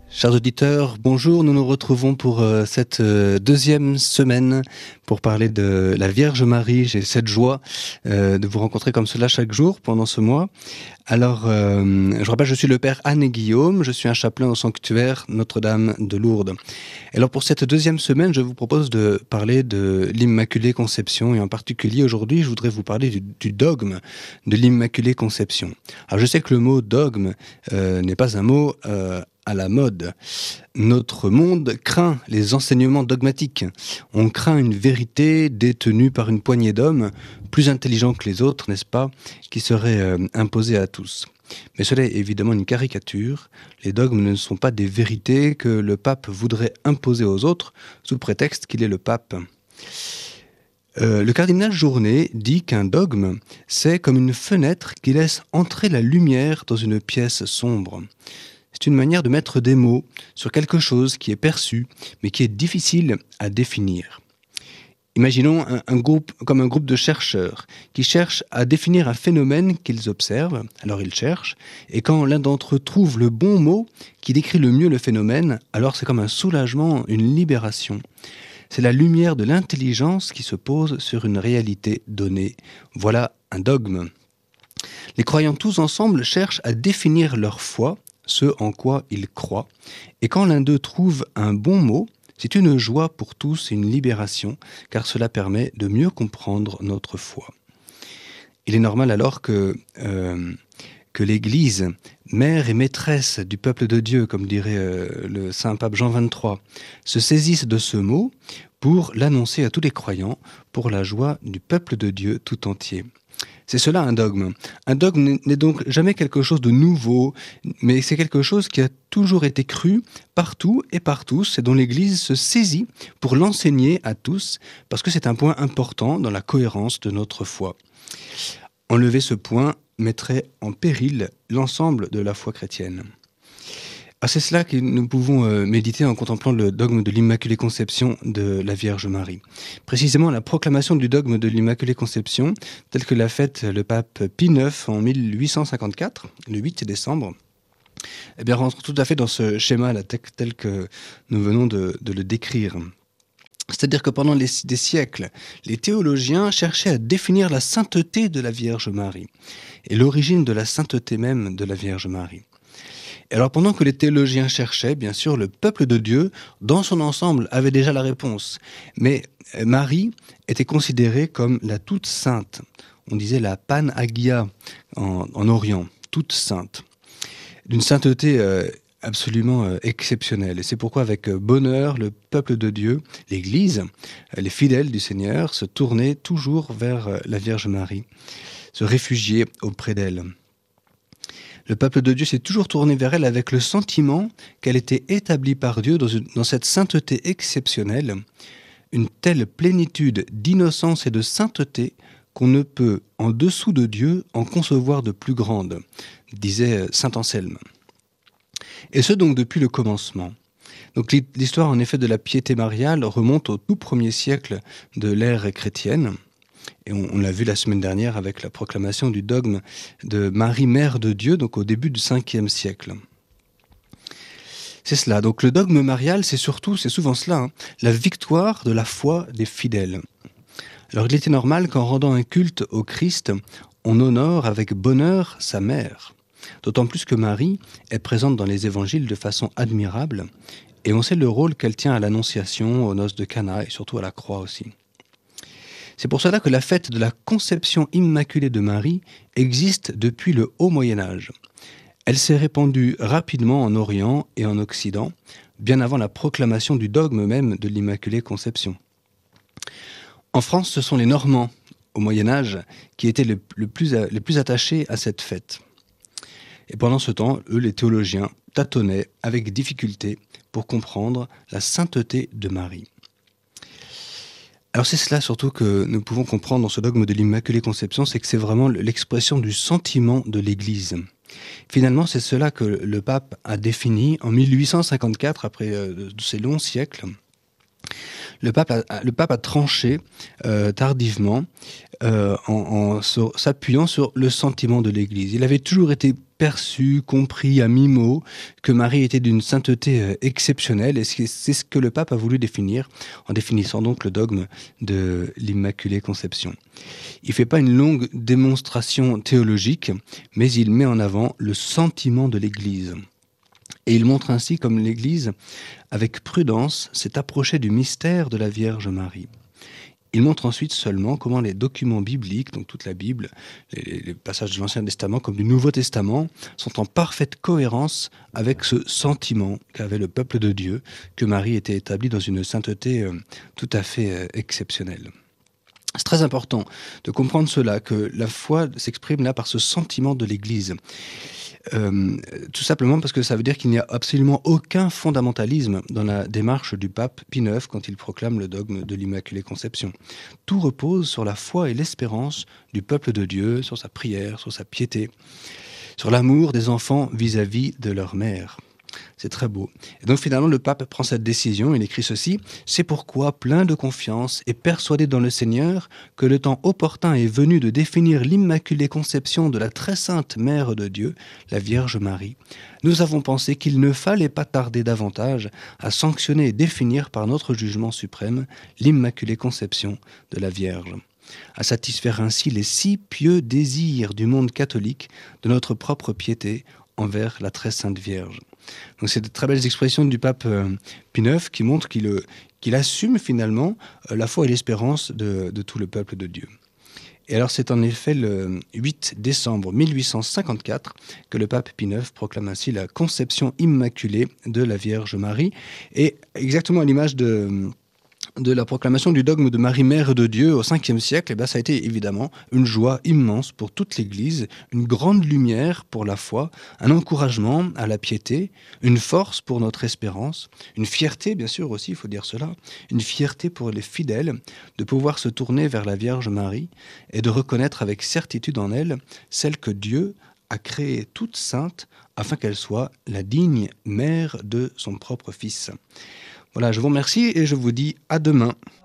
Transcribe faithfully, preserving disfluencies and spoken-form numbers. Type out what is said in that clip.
Chers auditeurs, bonjour, nous nous retrouvons pour euh, cette euh, deuxième semaine pour parler de la Vierge Marie. J'ai cette joie euh, de vous rencontrer comme cela chaque jour pendant ce mois. Alors, euh, je rappelle, je suis le père Anne et Guillaume, je suis un chapelain au sanctuaire Notre-Dame de Lourdes. Et alors pour cette deuxième semaine, je vous propose de parler de l'Immaculée Conception et en particulier aujourd'hui, je voudrais vous parler du, du dogme de l'Immaculée Conception. Alors je sais que le mot dogme euh, n'est pas un mot euh, à la mode. Notre monde craint les enseignements dogmatiques. On craint une vérité détenue par une poignée d'hommes, plus intelligents que les autres, n'est-ce pas, qui serait euh, imposée à tous. Mais cela est évidemment une caricature. Les dogmes ne sont pas des vérités que le pape voudrait imposer aux autres, sous prétexte qu'il est le pape. Euh, le cardinal Journet dit qu'un dogme, c'est comme une fenêtre qui laisse entrer la lumière dans une pièce sombre. C'est une manière de mettre des mots sur quelque chose qui est perçu, mais qui est difficile à définir. Imaginons un, un groupe, comme un groupe de chercheurs qui cherchent à définir un phénomène qu'ils observent. Alors ils cherchent, et quand l'un d'entre eux trouve le bon mot qui décrit le mieux le phénomène, alors c'est comme un soulagement, une libération. C'est la lumière de l'intelligence qui se pose sur une réalité donnée. Voilà un dogme. Les croyants tous ensemble cherchent à définir leur foi, ce en quoi ils croient. Et quand l'un d'eux trouve un bon mot, c'est une joie pour tous et une libération, car cela permet de mieux comprendre notre foi. Il est normal alors que, euh, que l'Église, mère et maîtresse du peuple de Dieu, comme dirait euh, le saint pape Jean vingt-trois, se saisisse de ce mot pour l'annoncer à tous les croyants, pour la joie du peuple de Dieu tout entier. C'est cela un dogme. Un dogme n'est donc jamais quelque chose de nouveau, mais c'est quelque chose qui a toujours été cru partout et par tous, et dont l'Église se saisit pour l'enseigner à tous, parce que c'est un point important dans la cohérence de notre foi. Enlever ce point mettrait en péril l'ensemble de la foi chrétienne. Ah, c'est cela que nous pouvons euh, méditer en contemplant le dogme de l'Immaculée Conception de la Vierge Marie. Précisément, la proclamation du dogme de l'Immaculée Conception, telle que l'a faite le pape Pie neuf en mille huit cent cinquante-quatre, le huit décembre, eh bien, rentre tout à fait dans ce schéma là, tel que nous venons de, de le décrire. C'est-à-dire que pendant les, des siècles, les théologiens cherchaient à définir la sainteté de la Vierge Marie et l'origine de la sainteté même de la Vierge Marie. Et alors pendant que les théologiens cherchaient, bien sûr, le peuple de Dieu, dans son ensemble, avait déjà la réponse. Mais Marie était considérée comme la toute sainte. On disait la Panagia en, en Orient, toute sainte. D'une sainteté euh, absolument euh, exceptionnelle. Et c'est pourquoi avec bonheur, le peuple de Dieu, l'Église, les fidèles du Seigneur, se tournaient toujours vers la Vierge Marie, se réfugiaient auprès d'elle. Le peuple de Dieu s'est toujours tourné vers elle avec le sentiment qu'elle était établie par Dieu dans, une, dans cette sainteté exceptionnelle, une telle plénitude d'innocence et de sainteté qu'on ne peut, en dessous de Dieu, en concevoir de plus grande, disait saint Anselme. Et ce donc depuis le commencement. Donc l'histoire en effet de la piété mariale remonte au tout premier siècle de l'ère chrétienne. Et on, on l'a vu la semaine dernière avec la proclamation du dogme de Marie, Mère de Dieu, donc au début du cinquième siècle. C'est cela. Donc le dogme marial, c'est surtout, c'est souvent cela, hein, la victoire de la foi des fidèles. Alors il était normal qu'en rendant un culte au Christ, on honore avec bonheur sa mère. D'autant plus que Marie est présente dans les évangiles de façon admirable, et on sait le rôle qu'elle tient à l'Annonciation, aux noces de Cana et surtout à la croix aussi. C'est pour cela que la fête de la conception immaculée de Marie existe depuis le haut Moyen-Âge. Elle s'est répandue rapidement en Orient et en Occident, bien avant la proclamation du dogme même de l'Immaculée Conception. En France, ce sont les Normands, au Moyen-Âge, qui étaient le, le plus, les plus attachés à cette fête. Et pendant ce temps, eux, les théologiens, tâtonnaient avec difficulté pour comprendre la sainteté de Marie. Alors c'est cela surtout que nous pouvons comprendre dans ce dogme de l'Immaculée Conception, c'est que c'est vraiment l'expression du sentiment de l'Église. Finalement, c'est cela que le pape a défini en mille huit cent cinquante-quatre, après euh, ces longs siècles. Le pape a, le pape a tranché euh, tardivement euh, en, en sur, s'appuyant sur le sentiment de l'Église. Il avait toujours été perçu, compris à mi-mot que Marie était d'une sainteté exceptionnelle, et c'est ce que le pape a voulu définir en définissant donc le dogme de l'Immaculée Conception. Il ne fait pas une longue démonstration théologique, mais il met en avant le sentiment de l'Église. Et il montre ainsi comme l'Église, avec prudence, s'est approchée du mystère de la Vierge Marie. Il montre ensuite seulement comment les documents bibliques, donc toute la Bible, les, les passages de l'Ancien Testament comme du Nouveau Testament, sont en parfaite cohérence avec ce sentiment qu'avait le peuple de Dieu, que Marie était établie dans une sainteté euh, tout à fait euh, exceptionnelle. C'est très important de comprendre cela, que la foi s'exprime là par ce sentiment de l'Église. Euh, tout simplement parce que ça veut dire qu'il n'y a absolument aucun fondamentalisme dans la démarche du pape Pie neuf quand il proclame le dogme de l'Immaculée Conception. Tout repose sur la foi et l'espérance du peuple de Dieu, sur sa prière, sur sa piété, sur l'amour des enfants vis-à-vis de leur mère. C'est très beau. Et donc finalement, le pape prend cette décision, il écrit ceci: « C'est pourquoi, plein de confiance et persuadé dans le Seigneur, que le temps opportun est venu de définir l'Immaculée Conception de la très sainte Mère de Dieu, la Vierge Marie. Nous avons pensé qu'il ne fallait pas tarder davantage à sanctionner et définir par notre jugement suprême l'Immaculée Conception de la Vierge, à satisfaire ainsi les si pieux désirs du monde catholique de notre propre piété envers la très sainte Vierge. » Donc c'est de très belles expressions du pape euh, Pie neuf qui montrent qu'il, euh, qu'il assume finalement euh, la foi et l'espérance de, de tout le peuple de Dieu. Et alors c'est en effet le huit décembre mille huit cent cinquante-quatre que le pape Pie neuf proclame ainsi la conception immaculée de la Vierge Marie, et exactement à l'image de... de la proclamation du dogme de Marie Mère de Dieu au cinquième siècle, eh bien, ça a été évidemment une joie immense pour toute l'Église, une grande lumière pour la foi, un encouragement à la piété, une force pour notre espérance, une fierté bien sûr aussi, il faut dire cela, une fierté pour les fidèles de pouvoir se tourner vers la Vierge Marie et de reconnaître avec certitude en elle celle que Dieu a créée toute sainte afin qu'elle soit la digne mère de son propre Fils. Voilà, je vous remercie et je vous dis à demain.